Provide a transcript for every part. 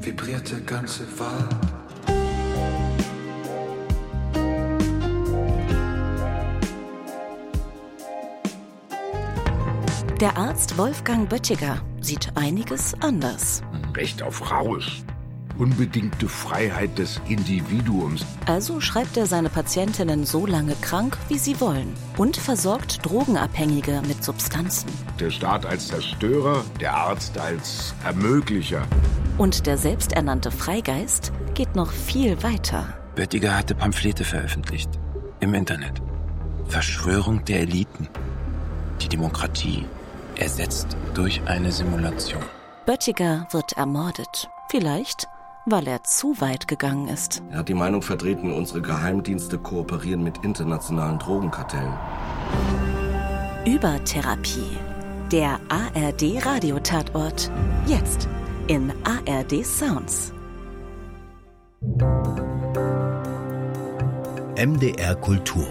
vibriert der ganze Wald. Der Arzt Wolfgang Böttiger sieht einiges anders. Recht auf Rausch. Unbedingte Freiheit des Individuums. Also schreibt er seine Patientinnen so lange krank, wie sie wollen. Und versorgt Drogenabhängige mit Substanzen. Der Staat als Zerstörer, der Arzt als Ermöglicher. Und der selbsternannte Freigeist geht noch viel weiter. Böttiger hatte Pamphlete veröffentlicht. Im Internet. Verschwörung der Eliten. Die Demokratie ersetzt durch eine Simulation. Böttiger wird ermordet. Vielleicht, weil er zu weit gegangen ist. Er hat die Meinung vertreten, unsere Geheimdienste kooperieren mit internationalen Drogenkartellen. Übertherapie. Der ARD-Radiotatort. Jetzt in ARD Sounds. MDR Kultur.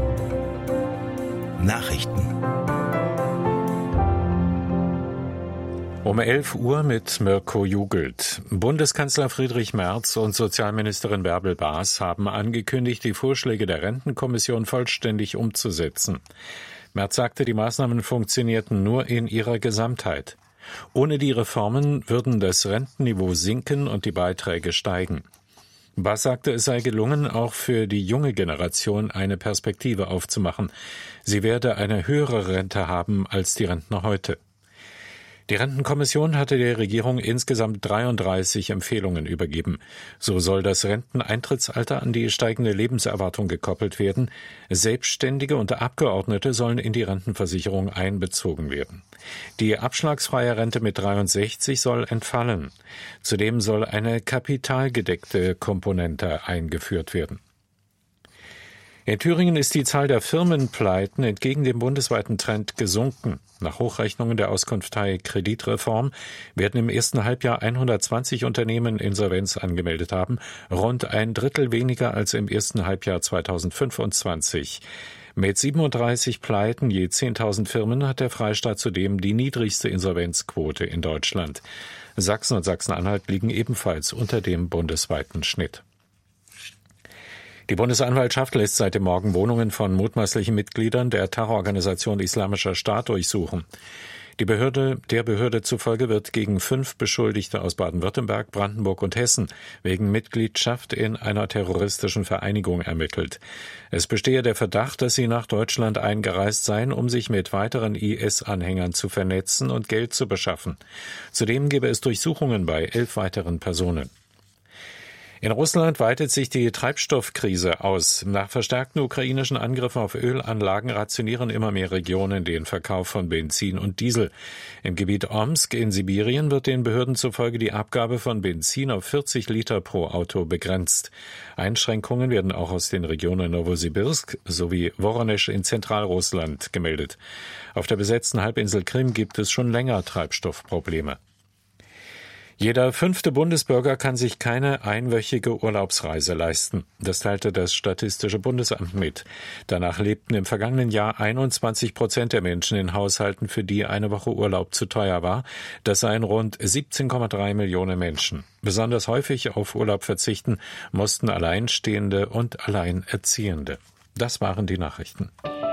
Nachrichten. Um 11 Uhr mit Mirko Jugelt. Bundeskanzler Friedrich Merz und Sozialministerin Bärbel Baas haben angekündigt, die Vorschläge der Rentenkommission vollständig umzusetzen. Merz sagte, die Maßnahmen funktionierten nur in ihrer Gesamtheit. Ohne die Reformen würden das Rentenniveau sinken und die Beiträge steigen. Baas sagte, es sei gelungen, auch für die junge Generation eine Perspektive aufzumachen. Sie werde eine höhere Rente haben als die Rentner heute. Die Rentenkommission hatte der Regierung insgesamt 33 Empfehlungen übergeben. So soll das Renteneintrittsalter an die steigende Lebenserwartung gekoppelt werden. Selbstständige und Abgeordnete sollen in die Rentenversicherung einbezogen werden. Die abschlagsfreie Rente mit 63 soll entfallen. Zudem soll eine kapitalgedeckte Komponente eingeführt werden. In Thüringen ist die Zahl der Firmenpleiten entgegen dem bundesweiten Trend gesunken. Nach Hochrechnungen der Auskunftei Kreditreform werden im ersten Halbjahr 120 Unternehmen Insolvenz angemeldet haben, rund ein Drittel weniger als im ersten Halbjahr 2025. Mit 37 Pleiten je 10.000 Firmen hat der Freistaat zudem die niedrigste Insolvenzquote in Deutschland. Sachsen und Sachsen-Anhalt liegen ebenfalls unter dem bundesweiten Schnitt. Die Bundesanwaltschaft lässt seit dem Morgen Wohnungen von mutmaßlichen Mitgliedern der Terrororganisation Islamischer Staat durchsuchen. Der Behörde zufolge wird gegen 5 Beschuldigte aus Baden-Württemberg, Brandenburg und Hessen wegen Mitgliedschaft in einer terroristischen Vereinigung ermittelt. Es bestehe der Verdacht, dass sie nach Deutschland eingereist seien, um sich mit weiteren IS-Anhängern zu vernetzen und Geld zu beschaffen. Zudem gebe es Durchsuchungen bei 11 weiteren Personen. In Russland weitet sich die Treibstoffkrise aus. Nach verstärkten ukrainischen Angriffen auf Ölanlagen rationieren immer mehr Regionen den Verkauf von Benzin und Diesel. Im Gebiet Omsk in Sibirien wird den Behörden zufolge die Abgabe von Benzin auf 40 Liter pro Auto begrenzt. Einschränkungen werden auch aus den Regionen Nowosibirsk sowie Woronesch in Zentralrussland gemeldet. Auf der besetzten Halbinsel Krim gibt es schon länger Treibstoffprobleme. Jeder 5. Bundesbürger kann sich keine einwöchige Urlaubsreise leisten. Das teilte das Statistische Bundesamt mit. Danach lebten im vergangenen Jahr 21% der Menschen in Haushalten, für die eine Woche Urlaub zu teuer war. Das seien rund 17,3 Millionen Menschen. Besonders häufig auf Urlaub verzichten mussten Alleinstehende und Alleinerziehende. Das waren die Nachrichten.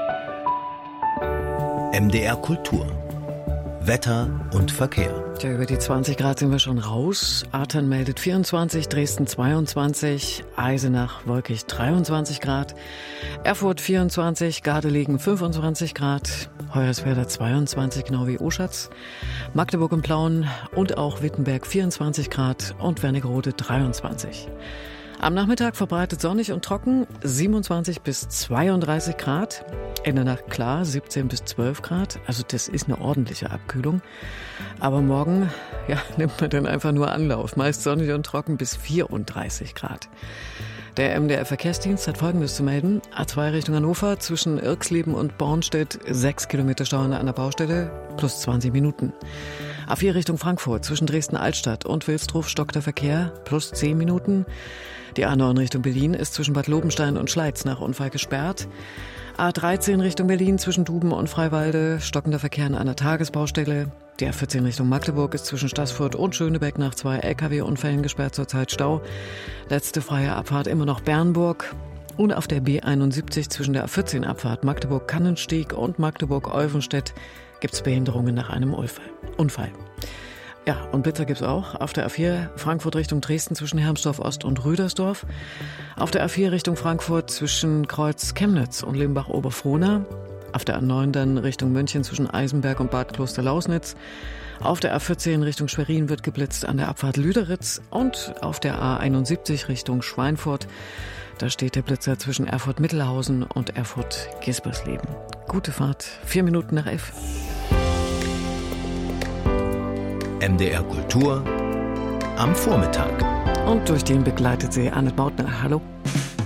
MDR Kultur. Wetter und Verkehr. Ja, über die 20 Grad sind wir schon raus. Athern meldet 24, Dresden 22, Eisenach wolkig 23 Grad, Erfurt 24, Gardelegen 25 Grad, Hoyerswerda 22, genau wie Oschatz, Magdeburg und Plauen und auch Wittenberg 24 Grad und Wernigerode 23. Am Nachmittag verbreitet sonnig und trocken, 27 bis 32 Grad. In der Nacht klar, 17 bis 12 Grad. Also das ist eine ordentliche Abkühlung. Aber morgen nimmt man dann einfach nur Anlauf. Meist sonnig und trocken bis 34 Grad. Der MDR-Verkehrsdienst hat Folgendes zu melden. A2 Richtung Hannover zwischen Irxleben und Bornstedt 6 Kilometer Stau an der Baustelle plus 20 Minuten. A4 Richtung Frankfurt zwischen Dresden-Altstadt und Wilsdruf stockt der Verkehr plus 10 Minuten. Die A9 Richtung Berlin ist zwischen Bad Lobenstein und Schleiz nach Unfall gesperrt. A13 Richtung Berlin zwischen Duben und Freiwalde stockender Verkehr an einer Tagesbaustelle. Die A14 Richtung Magdeburg ist zwischen Staßfurt und Schönebeck nach 2 LKW-Unfällen gesperrt, zurzeit Stau. Letzte freie Abfahrt immer noch Bernburg. Und auf der B71 zwischen der A14-Abfahrt Magdeburg-Kannenstieg und Magdeburg-Olvenstedt gibt es Behinderungen nach einem Unfall. Ja, und Blitzer gibt's auch. Auf der A4 Frankfurt Richtung Dresden zwischen Hermsdorf Ost und Rüdersdorf. Auf der A4 Richtung Frankfurt zwischen Kreuz Chemnitz und Limbach-Oberfrohna. Auf der A9 dann Richtung München zwischen Eisenberg und Bad Kloster-Lausnitz. Auf der A14 Richtung Schwerin wird geblitzt an der Abfahrt Lüderitz. Und auf der A71 Richtung Schweinfurt, da steht der Blitzer zwischen Erfurt-Mittelhausen und Erfurt-Gispersleben. Gute Fahrt, 4 Minuten nach 11. MDR Kultur am Vormittag. Und durch den begleitet sie Annette Mautner. Hallo.